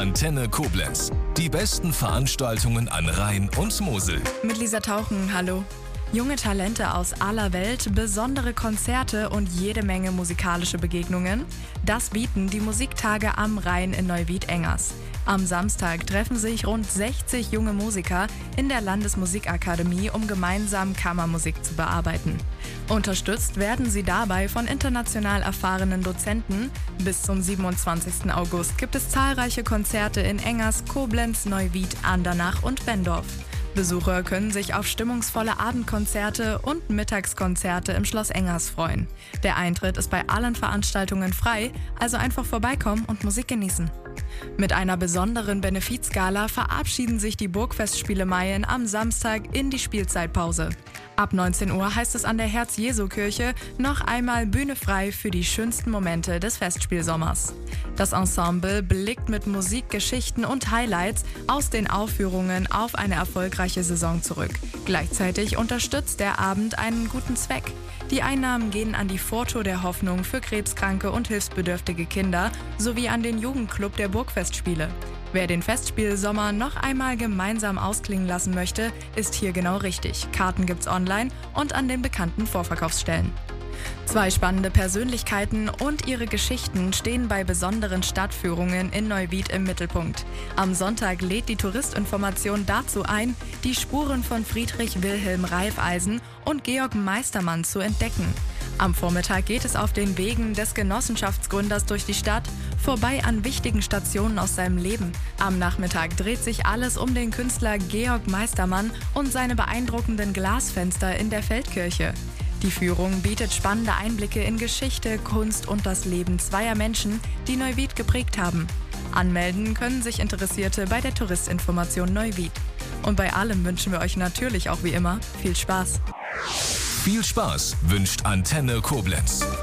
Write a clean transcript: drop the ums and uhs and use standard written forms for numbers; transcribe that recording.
Antenne Koblenz. Die besten Veranstaltungen an Rhein und Mosel. Mit Lisa Tauchen, hallo. Junge Talente aus aller Welt, besondere Konzerte und jede Menge musikalische Begegnungen. Das bieten die Musiktage am Rhein in Neuwied-Engers. Am Samstag treffen sich rund 60 junge Musiker in der Landesmusikakademie, um gemeinsam Kammermusik zu bearbeiten. Unterstützt werden sie dabei von international erfahrenen Dozenten. Bis zum 27. August gibt es zahlreiche Konzerte in Engers, Koblenz, Neuwied, Andernach und Benndorf. Besucher können sich auf stimmungsvolle Abendkonzerte und Mittagskonzerte im Schloss Engers freuen. Der Eintritt ist bei allen Veranstaltungen frei, also einfach vorbeikommen und Musik genießen. Mit einer besonderen Benefizgala verabschieden sich die Burgfestspiele Mayen am Samstag in die Spielzeitpause. Ab 19 Uhr heißt es an der Herz-Jesu-Kirche noch einmal Bühne frei für die schönsten Momente des Festspielsommers. Das Ensemble blickt mit Musik, Geschichten und Highlights aus den Aufführungen auf eine erfolgreiche Saison zurück. Gleichzeitig unterstützt der Abend einen guten Zweck. Die Einnahmen gehen an die Foto der Hoffnung für krebskranke und hilfsbedürftige Kinder sowie an den Jugendclub der Burgfestspiele. Wer den Festspielsommer noch einmal gemeinsam ausklingen lassen möchte, ist hier genau richtig. Karten gibt's online und an den bekannten Vorverkaufsstellen. Zwei spannende Persönlichkeiten und ihre Geschichten stehen bei besonderen Stadtführungen in Neuwied im Mittelpunkt. Am Sonntag lädt die Touristinformation dazu ein, die Spuren von Friedrich Wilhelm Raiffeisen und Georg Meistermann zu entdecken. Am Vormittag geht es auf den Wegen des Genossenschaftsgründers durch die Stadt, vorbei an wichtigen Stationen aus seinem Leben. Am Nachmittag dreht sich alles um den Künstler Georg Meistermann und seine beeindruckenden Glasfenster in der Feldkirche. Die Führung bietet spannende Einblicke in Geschichte, Kunst und das Leben zweier Menschen, die Neuwied geprägt haben. Anmelden können sich Interessierte bei der Touristinformation Neuwied. Und bei allem wünschen wir euch natürlich auch wie immer viel Spaß. Viel Spaß wünscht Antenne Koblenz.